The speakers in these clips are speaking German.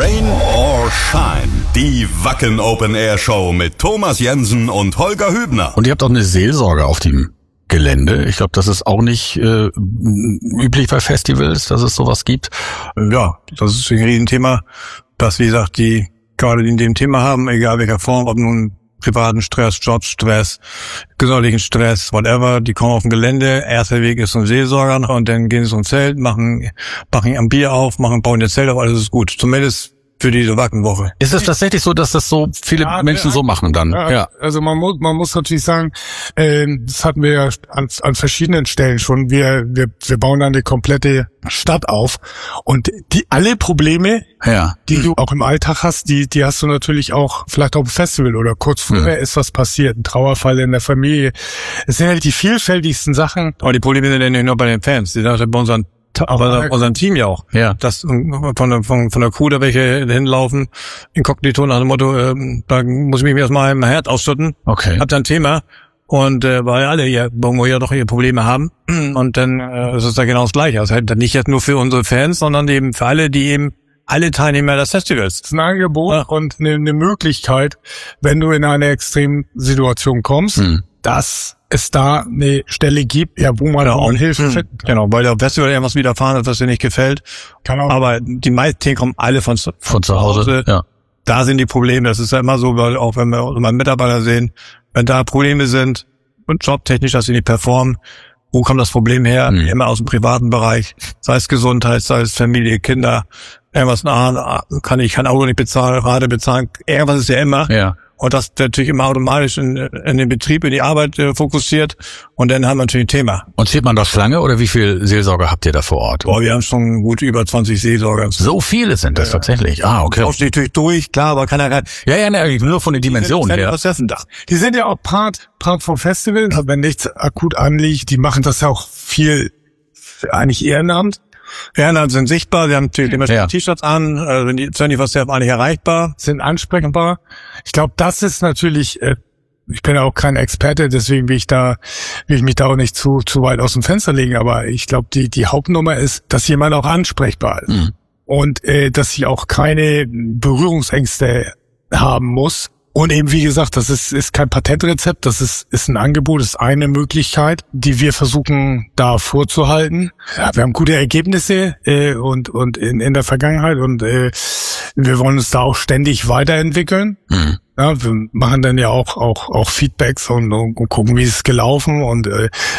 Rain or Shine. Die Wacken Open Air Show mit Thomas Jensen und Holger Hübner. Und ihr habt auch eine Seelsorge auf dem Gelände. Ich glaube, das ist auch nicht üblich bei Festivals, dass es sowas gibt. Ja, das ist ein Riesenthema, dass, wie gesagt, die gerade in dem Thema haben, egal welcher Form, ob nun privaten Stress, Jobstress, gesundheitlichen Stress, whatever, die kommen auf dem Gelände, erster Weg ist zum Seelsorger und dann gehen sie zum Zelt, machen ein Bier auf, bauen ihr Zelt auf, alles ist gut. Zumindest für diese Wackenwoche. Ist es tatsächlich so, dass das so viele Menschen so machen dann? Ja. Also man muss natürlich sagen, das hatten wir ja an verschiedenen Stellen schon. Wir bauen dann eine komplette Stadt auf und alle Probleme, die du auch im Alltag hast, die hast du natürlich auch vielleicht auf dem Festival oder kurz vorher ist was passiert, ein Trauerfall in der Familie. Es sind halt die vielfältigsten Sachen. Aber die Probleme sind ja nicht nur bei den Fans, die sind bei unserem Team ja auch. Ja. Das von der Crew, da welche hinlaufen, inkognito nach dem Motto, da muss ich mich erstmal im Herd ausschütten. Okay. Hab da ein Thema. Und weil alle hier irgendwo ja doch ihre Probleme haben. Und dann ist es da genau das Gleiche. Also halt nicht jetzt nur für unsere Fans, sondern eben für alle, die eben alle Teilnehmer des Festivals. Das ist ein Angebot und eine Möglichkeit, wenn du in eine extreme Situation kommst, dass es da eine Stelle gibt, wo man auch Hilfe findet. Genau, weil der Festival irgendwas widerfahren ist, was dir nicht gefällt. Genau. Aber die meisten kommen alle von zu Hause. Ja. Da sind die Probleme. Das ist ja immer so, weil auch wenn wir unsere Mitarbeiter sehen, wenn da Probleme sind und jobtechnisch, dass sie nicht performen, wo kommt das Problem her? Immer aus dem privaten Bereich, sei es Gesundheit, sei es Familie, Kinder, irgendwas kann Auto nicht bezahlen, Rate bezahlen, irgendwas ist ja immer. Ja. Und das natürlich immer automatisch in den Betrieb, in die Arbeit fokussiert. Und dann haben wir natürlich ein Thema. Und steht man da Schlange oder wie viel Seelsorger habt ihr da vor Ort? Wir haben schon gut über 20 Seelsorger. So viele sind das tatsächlich? Ah, okay. Das steht natürlich durch, klar, aber keiner rein. Ja, nur von den Dimensionen her. Die sind ja auch Part vom Festival. Wenn nichts akut anliegt, die machen das ja auch viel, eigentlich Ehrenamt. Ehrenamt sind sichtbar, sie haben dementsprechend T-Shirts an, 24/7 eigentlich erreichbar. Sind ansprechbar. Ich glaube, das ist natürlich, ich bin ja auch kein Experte, deswegen will ich mich da auch nicht zu weit aus dem Fenster legen, aber ich glaube, die Hauptnummer ist, dass jemand auch ansprechbar ist. Und dass sie auch keine Berührungsängste haben muss. Und eben, wie gesagt, das ist kein Patentrezept, das ist ein Angebot, ist eine Möglichkeit, die wir versuchen da vorzuhalten. Ja, wir haben gute Ergebnisse und in der Vergangenheit und wir wollen uns da auch ständig weiterentwickeln. Ja, wir machen dann ja auch Feedbacks und gucken, wie ist es gelaufen und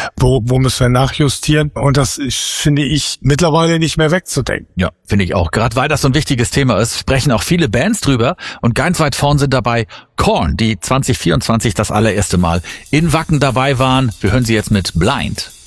wo müssen wir nachjustieren. Und das finde ich mittlerweile nicht mehr wegzudenken. Ja, finde ich auch. Gerade weil das so ein wichtiges Thema ist, sprechen auch viele Bands drüber. Und ganz weit vorn sind dabei Korn, die 2024 das allererste Mal in Wacken dabei waren. Wir hören sie jetzt mit Blind.